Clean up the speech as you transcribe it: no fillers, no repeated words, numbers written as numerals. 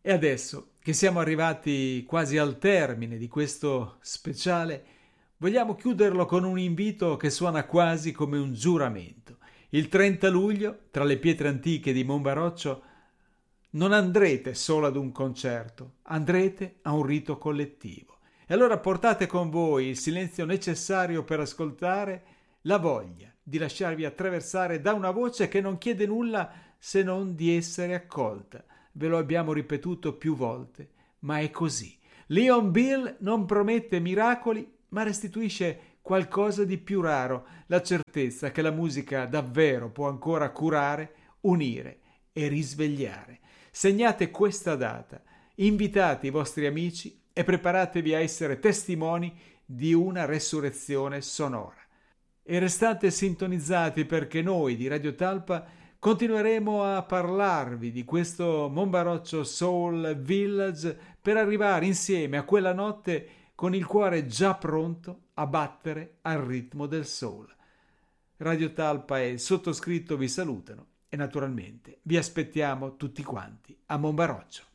E adesso che siamo arrivati quasi al termine di questo speciale, vogliamo chiuderlo con un invito che suona quasi come un giuramento. Il 30 luglio, tra le pietre antiche di Monbaroccio, non andrete solo ad un concerto, andrete a un rito collettivo. E allora portate con voi il silenzio necessario per ascoltare, la voglia di lasciarvi attraversare da una voce che non chiede nulla se non di essere accolta. Ve lo abbiamo ripetuto più volte, ma è così. Leon Bill non promette miracoli, ma restituisce qualcosa di più raro, la certezza che la musica davvero può ancora curare, unire e risvegliare. Segnate questa data, invitate i vostri amici e preparatevi a essere testimoni di una resurrezione sonora. E restate sintonizzati perché noi di Radio Talpa continueremo a parlarvi di questo Monbaroccio Soul Village per arrivare insieme a quella notte con il cuore già pronto a battere al ritmo del soul. Radio Talpa e il sottoscritto vi salutano e naturalmente vi aspettiamo tutti quanti a Monbaroccio.